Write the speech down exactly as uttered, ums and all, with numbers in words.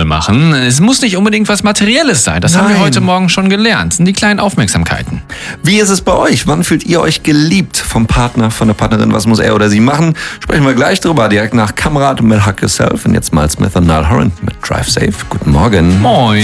machen. Es muss nicht unbedingt was Materielles sein. Das haben wir Nein. heute Morgen schon gelernt. Das sind die kleinen Aufmerksamkeiten. Wie ist es bei euch? Wann fühlt ihr euch geliebt vom Partner, von der Partnerin? Was muss er oder sie machen? Sprechen wir gleich drüber, direkt nach Kamerad mit Hug Yourself. Und jetzt mal Smith und Niall Horan mit Drive Safe. Guten Morgen. Moin.